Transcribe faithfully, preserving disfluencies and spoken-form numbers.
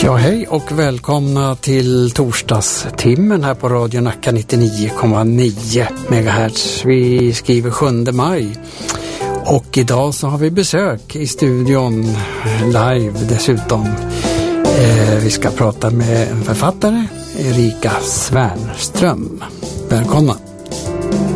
Ja, hej och välkomna till torsdagstimmen här på Radio Nacka nittionio komma nio megahertz. Vi skriver sjunde maj och idag så har vi besök i studion live dessutom. Eh, vi ska prata med en författare, Erika Svärnström. Välkomna!